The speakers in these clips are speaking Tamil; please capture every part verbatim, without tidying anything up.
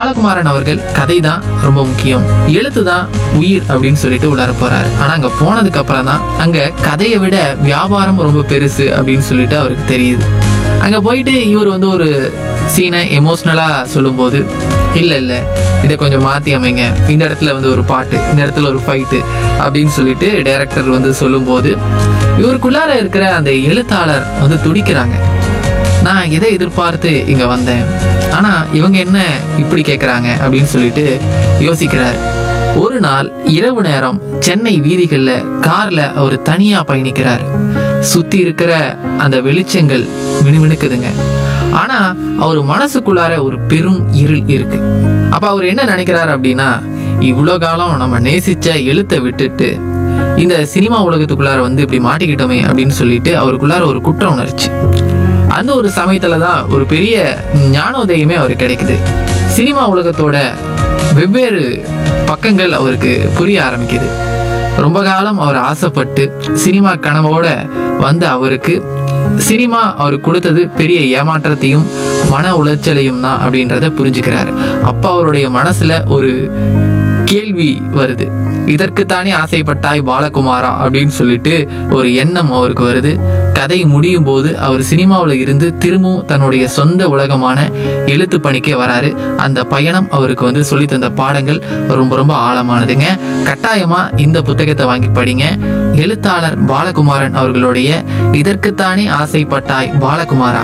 பாலகுமாரன் அவர்கள் கதை தான் ரொம்ப முக்கியம், எழுத்து தான் உயிர் அப்படின்னு சொல்லிட்டு உள்ளார போறாரு. ஆனா அங்க போனதுக்கு அப்புறம் தான் அங்க கதையை விட வியாபாரம் ரொம்ப பெருசு அப்படின்னு சொல்லிட்டு அவருக்கு தெரியுது. அங்க போயிட்டு இவர் வந்து ஒரு சீனை எமோஷ்னலா சொல்லும்போது, இல்ல இல்ல இதை கொஞ்சம் மாத்தி அமைங்க, இந்த இடத்துல வந்து ஒரு பாட்டு, இந்த இடத்துல ஒரு ஃபைட்டு அப்படின்னு சொல்லிட்டு டைரக்டர் வந்து சொல்லும்போது இவருக்குள்ளார இருக்கிற அந்த எழுத்தாளர் வந்து துடிக்கிறாங்க. நான் எதை எதிர்பார்த்து இங்க வந்தேன், ஆனா இவங்க என்ன இப்படி கேட்கறாங்க அப்படின்னு சொல்லிட்டு யோசிக்கிறார். ஒரு நாள் இரவு நேரம் சென்னை வீதிகள்ல கார்ல அவர் தனியா பயணிக்கிறார். சுத்தி இருக்கிற அந்த வெளிச்சங்கள் மினுமினுக்குதுங்க. ஆனா அவர் மனசுக்குள்ளார ஒரு பெரும் இருள் இருக்கு. அப்ப அவர் என்ன நினைக்கிறார் அப்படின்னா, இவ்வளவு காலம் நம்ம நேசிச்ச எழுத்தை விட்டுட்டு இந்த சினிமா உலகத்துக்குள்ளார வந்து இப்படி மாட்டிக்கிட்டோமே அப்படின்னு சொல்லிட்டு அவருக்குள்ளார ஒரு குற்ற உணர்ச்சி. அந்த ஒரு சமயத்துலதான் ஒரு பெரிய ஞானோதயமே அவருக்கு கிடைக்குது. சினிமா உலகத்தோட வெவ்வேறு பக்கங்கள் அவருக்கு புரிய ஆரம்பிக்குது. ரொம்ப காலம் அவர் ஆசைப்பட்டு சினிமா கனவோட வந்து அவருக்கு சினிமா அவருக்கு கொடுத்தது பெரிய ஏமாற்றத்தையும் மன உளைச்சலையும் தான் அப்படின்றத புரிஞ்சுக்கிறாரு. அப்ப அவருடைய மனசுல ஒரு கேள்வி வருது, இதற்குத்தானே ஆசைப்பட்டாய் பாலகுமாரா அப்படின்னு சொல்லிட்டு ஒரு எண்ணம் அவருக்கு வருது. கதை முடியும் போது அவர் சினிமாவில் இருந்து திரும்பவும் தன்னுடைய சொந்த உலகமான எழுத்து பணிக்கே வராரு. அந்த பயணம் அவருக்கு வந்து சொல்லி தந்த பாடங்கள் ரொம்ப ரொம்ப ஆழமானதுங்க. கட்டாயமா இந்த புத்தகத்தை வாங்கி படிங்க. எழுத்தாளர் பாலகுமாரன் அவர்களுடைய இதற்குத்தானே ஆசைப்பட்டாய் பாலகுமாரா.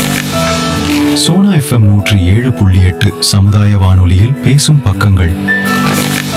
சோனா எஃப்எம் நூற்றி ஏழு புள்ளி எட்டு சமுதாய வானொலியில் பேசும் பக்கங்கள்.